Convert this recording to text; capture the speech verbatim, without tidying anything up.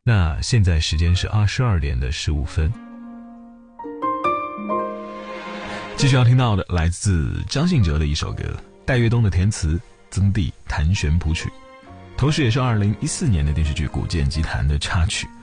那现在时间是二十二点的十五分。继续要听到的来自张信哲的一首歌，戴岳东的填词，曾地弹弦谱曲，同时也是二零一四年的电视剧《古剑奇谭》的插曲。